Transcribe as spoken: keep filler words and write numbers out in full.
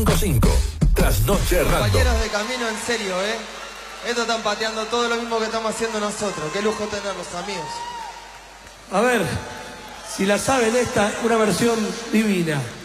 cinco Trasnoche Random. Compañeros de camino, en serio, ¿eh? Esto están pateando todo lo mismo que estamos haciendo nosotros. Qué lujo tenerlos, amigos. A ver, si la saben esta, una versión divina.